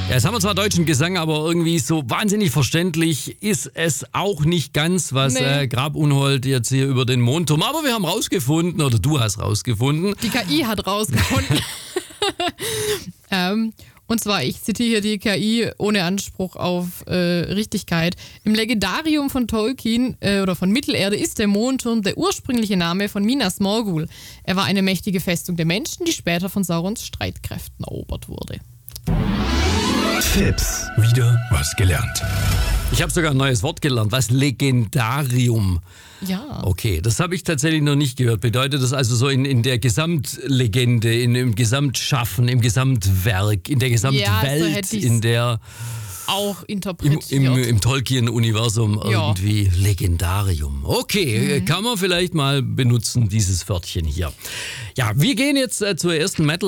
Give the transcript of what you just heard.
Ja, jetzt haben wir zwar deutschen Gesang, aber irgendwie so wahnsinnig verständlich ist es auch nicht ganz, was Grab Unhold jetzt hier über den Mondturm. Aber wir haben rausgefunden, oder du hast rausgefunden. Die KI hat rausgefunden. Und zwar, ich zitiere hier die KI ohne Anspruch auf Richtigkeit. Im Legendarium von Tolkien oder von Mittelerde ist der Mondturm der ursprüngliche Name von Minas Morgul. Er war eine mächtige Festung der Menschen, die später von Saurons Streitkräften erobert wurde. Tipps. Wieder was gelernt. Ich habe sogar ein neues Wort gelernt, was Legendarium. Ja. Okay, das habe ich tatsächlich noch nicht gehört. Bedeutet das also so in der Gesamtlegende, im Gesamtschaffen, im Gesamtwerk, in der Gesamtwelt, so in der auch interpretiert. Im Tolkien-Universum irgendwie Legendarium. Okay, kann man vielleicht mal benutzen, dieses Wörtchen hier. Ja, wir gehen jetzt zur ersten Metal